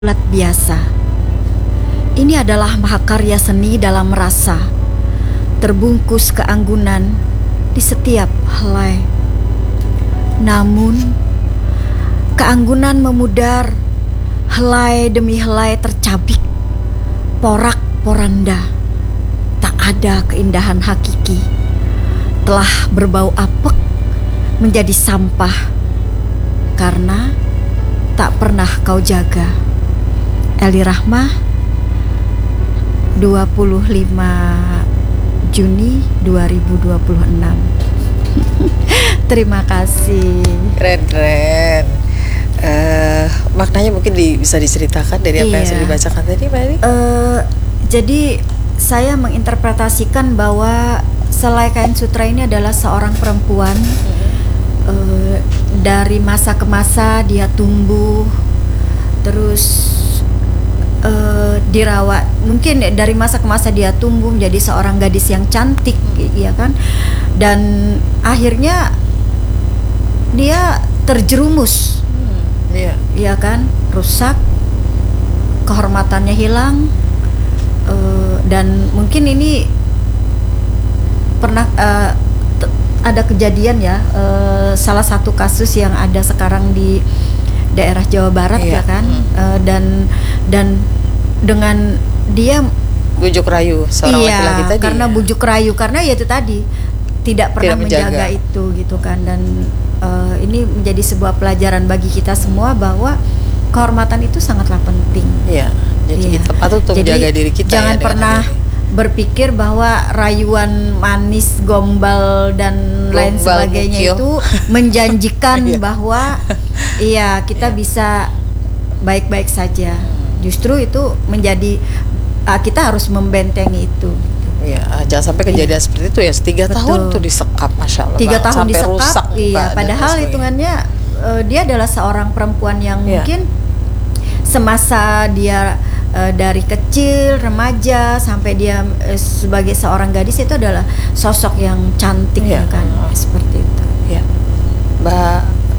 Bulat biasa. Ini adalah mahakarya seni dalam rasa, terbungkus keanggunan di setiap helai. Namun, keanggunan memudar, helai demi helai tercabik, porak-poranda. Tak ada keindahan hakiki, telah berbau apek menjadi sampah, karena tak pernah kau jaga. Eli Rahmah, 25 Juni 2026. Terima kasih. Keren. Maknanya mungkin bisa diceritakan dari apa yang sudah dibacakan tadi, Mbak Eli? Jadi saya menginterpretasikan bahwa Selai Kain Sutra ini adalah seorang perempuan. Dari masa ke masa dia tumbuh, terus dirawat. Mungkin dari masa ke masa dia tumbuh menjadi seorang gadis yang cantik, ya kan? Dan akhirnya dia terjerumus, ya kan? Rusak, kehormatannya hilang, dan mungkin ini pernah ada kejadian ya, salah satu kasus yang ada sekarang di daerah Jawa Barat, ya kan, dan dengan dia bujuk rayu seorang laki-laki tadi, karena bujuk rayu, karena ya itu tadi tidak pernah menjaga itu gitu kan. Dan ini menjadi sebuah pelajaran bagi kita semua bahwa kehormatan itu sangatlah penting. Jadi kita patut untuk menjaga diri kita. Jangan pernah berpikir bahwa rayuan manis, gombal dan lain sebagainya itu menjanjikan bahwa kita bisa baik-baik saja. Justru itu menjadi kita harus membentengi itu. Jangan sampai kejadian seperti itu ya. 3 tahun tuh disekap, Masya Allah. 3 tahun sampai disekap, rusak, padahal hitungannya dia adalah seorang perempuan yang mungkin semasa dia dari kecil, remaja sampai dia sebagai seorang gadis itu adalah sosok yang cantik, kan, seperti itu. Mbak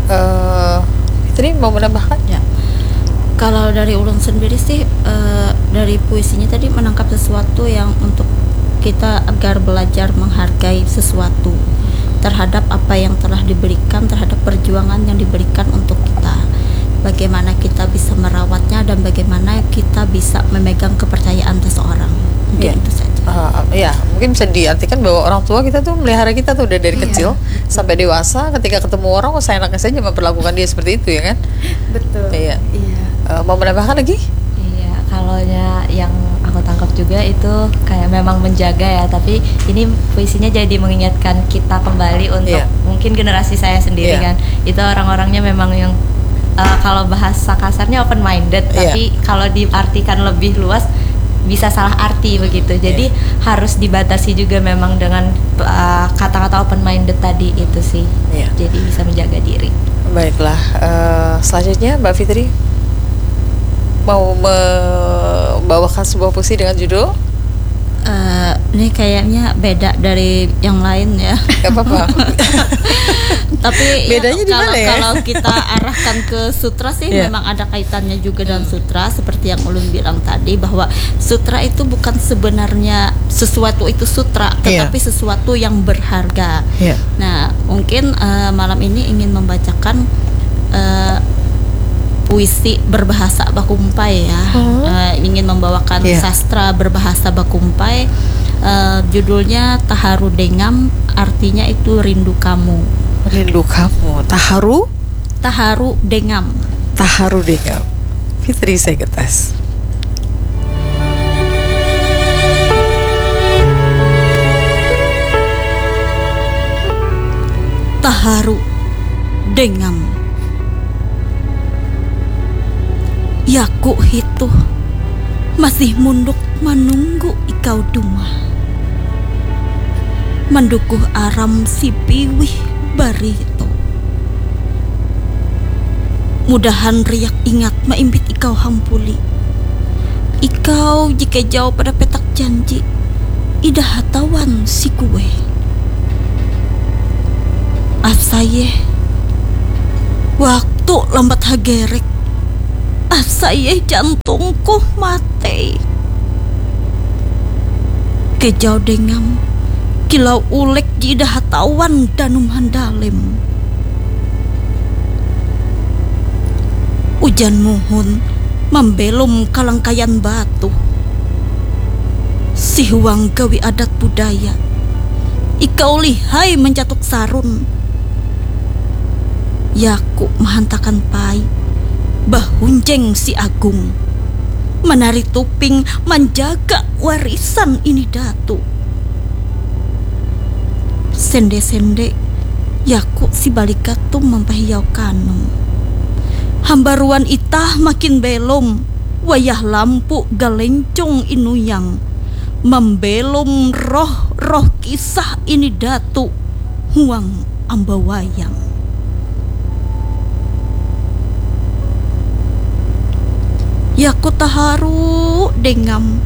Fitri mau menambahkan? Kalau dari ulun sendiri sih, dari puisinya tadi menangkap sesuatu yang untuk kita agar belajar menghargai sesuatu terhadap apa yang telah diberikan, terhadap perjuangan yang diberikan untuk kita. Bagaimana kita bisa merawatnya dan bagaimana kita bisa memegang kepercayaan seseorang. Mungkin itu saja. Mungkin bisa diartikan bahwa orang tua kita tuh melihara kita tuh udah dari kecil sampai dewasa. Ketika ketemu orang, seenaknya saja memperlakukan dia seperti itu, ya kan? Betul. Mau menambahkan lagi? Kalau yang aku tangkap juga itu kayak memang menjaga ya, tapi ini puisinya jadi mengingatkan kita kembali untuk mungkin generasi saya sendiri kan, itu orang-orangnya memang yang kalau bahasa kasarnya open minded, tapi kalau diartikan lebih luas bisa salah arti begitu. Jadi harus dibatasi juga memang dengan kata-kata open minded tadi itu sih. Jadi bisa menjaga diri. Baiklah, selanjutnya Mbak Fitri mau membawakan sebuah puisi dengan judul ini kayaknya beda dari yang lain ya. Gak apa-apa. Tapi bedanya di mana ya? Kalau kita arahkan ke sutra sih memang ada kaitannya juga dengan sutra, seperti yang Ulun bilang tadi bahwa sutra itu bukan sebenarnya sesuatu itu sutra, tetapi sesuatu yang berharga. Nah, mungkin malam ini ingin membacakan puisi berbahasa Bakumpai ya. Ingin membawakan sastra berbahasa Bakumpai. Judulnya Taharu Dengam, artinya itu rindu kamu. Rindu kamu. Taharu Dengam. Taharu Dengam. Fitri Segetas. Taharu Dengam. Yaku hitu masih munduk menunggu ikau dumah. Mendukuh aram si piwih barito. Mudahan riak ingat maimbit ikau hampuli. Ikau jika jauh pada petak janji, idah hatawan si kue. Afsaye waktu lambat hagerek Saya jantungku mati. Kejau dengam kilau ulek jidah hatawan danum handalim. Ujan muhun membelum kalangkayan batu. Si huang gawi adat budaya, ikau lihai mencatuk sarun. Yaku mahantakan pai bahunjeng si agung, menari tuping menjaga warisan ini datu. Sende-sende yaku si balikatum mempahiyau kanung. Hambaruan itah makin belum, wayah lampu galencong inuyang, membelum roh-roh kisah ini datu huang ambawayang. Yaku taharu dengam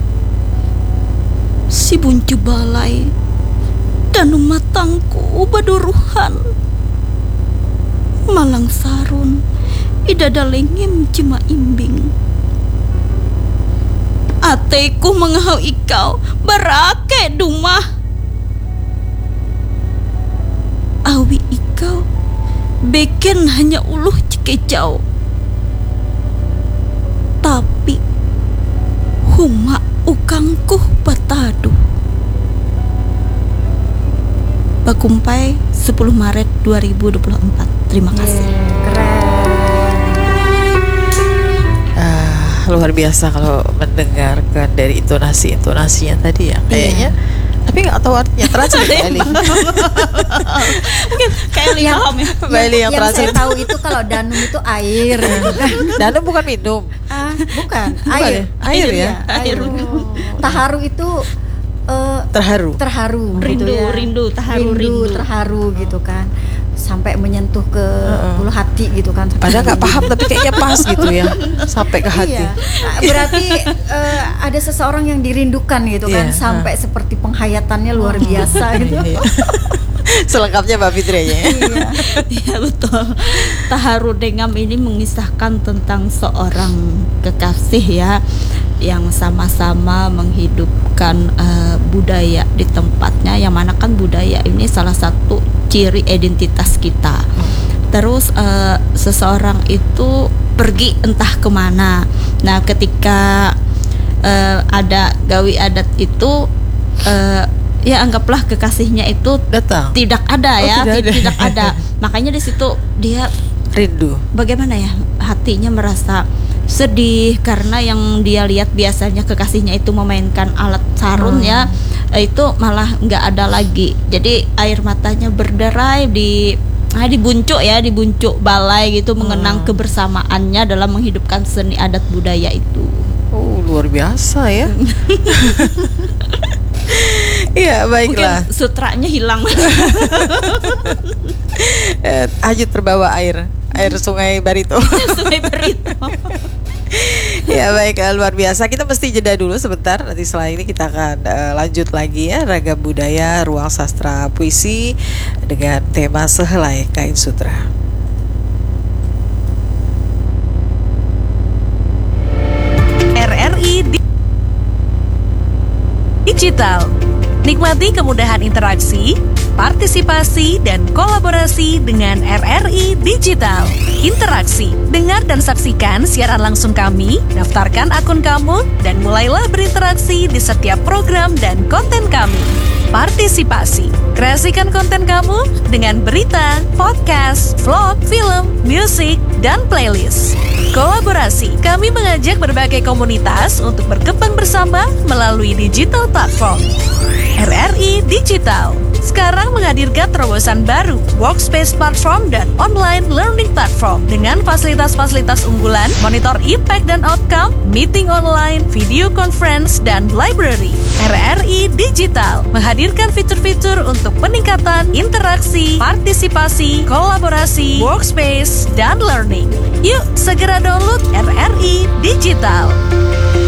si buncu balai dan matangku baduruhan malang sarun idada lengem cima imbing. Ateku mengahau ikau barake dumah. Awi ikau beken hanya uluh cikejau, tapi huma ukangku batadu. Bakumpai 10 Maret 2024. Terima kasih. Keren. Luar biasa kalau mendengarkan dari intonasinya tadi ya, kayaknya. Tapi nggak tahu artinya, translate Mbak Eli. Mungkin kayak paham ya. Mbak Eli yang saya translate. tahu itu kalau danum itu air, gitu kan. Danum bukan minum. Bukan, Bukan air. ya? Air ya? Air. Taharu itu Terharu. gitu ya. Rindu, terharu gitu kan. Sampai menyentuh ke bulu hati gitu kan. Padahal nggak paham tapi kayaknya pas gitu ya, sampai ke hati. Iya. Berarti ada seseorang yang dirindukan gitu kan, Iya, sampai seperti penghayatannya luar biasa gitu. Iya. Selengkapnya Mbak Fitri ya. Iya betul. Taharu dengam ini mengisahkan tentang seorang kekasih ya, yang sama-sama menghidupkan budaya di tempatnya, yang mana kan budaya ini salah satu ciri identitas kita. Terus seseorang itu pergi entah kemana. Nah ketika ada gawi adat itu ya anggaplah kekasihnya itu Datang. tidak ada ya, tidak ada. tidak ada. Makanya di situ dia Rindu. bagaimana ya, hatinya merasa sedih karena yang dia lihat biasanya kekasihnya itu memainkan alat sarun ya, itu malah nggak ada lagi. Jadi air matanya berderai di buncuk balai gitu, mengenang kebersamaannya dalam menghidupkan seni adat budaya itu. Oh luar biasa ya. Iya baiklah. Mungkin sutranya hilang. Hajut terbawa air sungai Barito. Sungai Barito. Ya baik, luar biasa. Kita mesti jeda dulu sebentar. Nanti setelah ini kita akan lanjut lagi ya, Ragam Budaya Ruang Sastra Puisi dengan tema Sehelai Kain Sutra. RRI Digital. Nikmati kemudahan interaksi, partisipasi, dan kolaborasi dengan RRI Digital. Interaksi, dengar dan saksikan siaran langsung kami, daftarkan akun kamu, dan mulailah berinteraksi di setiap program dan konten kami. Partisipasi, kreasikan konten kamu dengan berita, podcast, vlog, film, musik, dan playlist. Kolaborasi, kami mengajak berbagai komunitas untuk berkembang bersama melalui digital platform. RRI Digital sekarang menghadirkan terobosan baru, workspace platform dan online learning platform dengan fasilitas-fasilitas unggulan, monitor impact dan outcome, meeting online, video conference, dan library. RRI Digital menghadirkan fitur-fitur untuk peningkatan interaksi, partisipasi, kolaborasi, workspace, dan learning. Yuk segera download RRI Digital.